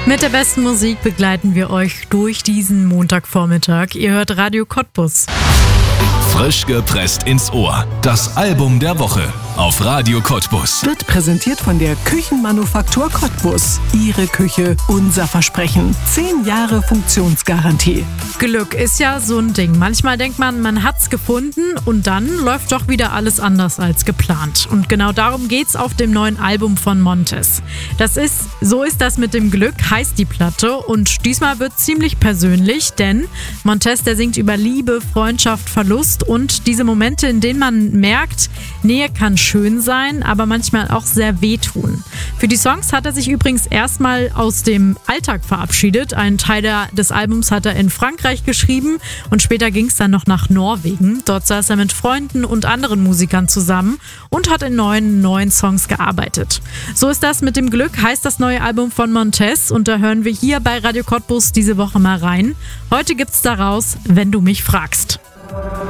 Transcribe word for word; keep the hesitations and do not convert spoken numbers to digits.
Mit der besten Musik begleiten wir euch durch diesen Montagvormittag. Ihr hört Radio Cottbus. Frisch gepresst ins Ohr. Das Album der Woche auf Radio Cottbus. Wird präsentiert von der Küchenmanufaktur Cottbus. Ihre Küche, unser Versprechen. Zehn Jahre Funktionsgarantie. Glück ist ja so ein Ding. Manchmal denkt man, man hat's gefunden und dann läuft doch wieder alles anders als geplant. Und genau darum geht's auf dem neuen Album von Montez. Das ist, so ist das mit dem Glück, heißt die Platte. Und diesmal wird ziemlich persönlich, denn Montez, der singt über Liebe, Freundschaft, Verlust und diese Momente, in denen man merkt, Nähe kann schön sein, aber manchmal auch sehr wehtun. Für die Songs hat er sich übrigens erstmal aus dem Alltag verabschiedet. Einen Teil der, des Albums hat er in Frankreich geschrieben und später ging es dann noch nach Norwegen. Dort saß er mit Freunden und anderen Musikern zusammen und hat in neuen, neuen Songs gearbeitet. So ist das mit dem Glück, heißt das neue Album von Montez und da hören wir hier bei Radio Cottbus diese Woche mal rein. Heute gibt's daraus, wenn du mich fragst.